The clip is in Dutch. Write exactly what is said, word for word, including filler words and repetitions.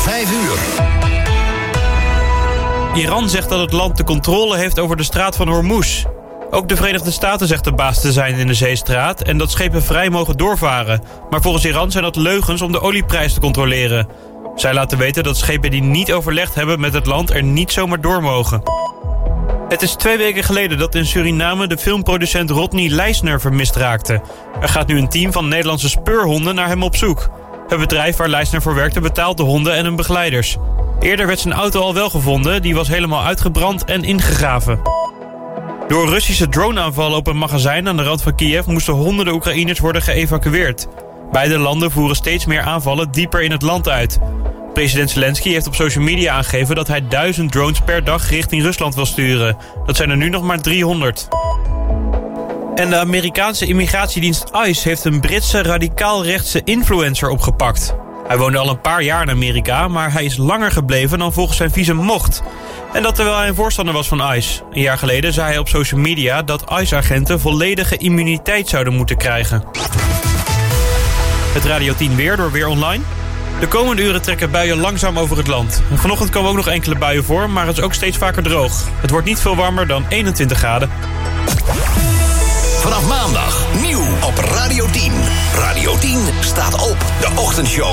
vijf uur. Iran zegt dat het land de controle heeft over de straat van Hormuz. Ook de Verenigde Staten zegt de baas te zijn in de zeestraat en dat schepen vrij mogen doorvaren. Maar volgens Iran zijn dat leugens om de olieprijs te controleren. Zij laten weten dat schepen die niet overlegd hebben met het land er niet zomaar door mogen. Het is twee weken geleden dat in Suriname de filmproducent Rodney Leisner vermist raakte. Er gaat nu een team van Nederlandse speurhonden naar hem op zoek. Het bedrijf waar Leisner voor werkte betaalt de honden en hun begeleiders. Eerder werd zijn auto al wel gevonden, die was helemaal uitgebrand en ingegraven. Door Russische droneaanvallen op een magazijn aan de rand van Kiev moesten honderden Oekraïners worden geëvacueerd. Beide landen voeren steeds meer aanvallen dieper in het land uit. President Zelensky heeft op social media aangegeven dat hij duizend drones per dag richting Rusland wil sturen. Dat zijn er nu nog maar driehonderd. En de Amerikaanse immigratiedienst ICE heeft een Britse radicaal-rechtse influencer opgepakt. Hij woonde al een paar jaar in Amerika, maar hij is langer gebleven dan volgens zijn visum mocht. En dat terwijl hij een voorstander was van ICE. Een jaar geleden zei hij op social media dat ICE-agenten volledige immuniteit zouden moeten krijgen. Het Radio tien weer door Weer Online. De komende uren trekken buien langzaam over het land. En vanochtend komen ook nog enkele buien voor, maar het is ook steeds vaker droog. Het wordt niet veel warmer dan eenentwintig graden. Vanaf maandag nieuw op Radio tien. Radio tien staat op. De ochtendshow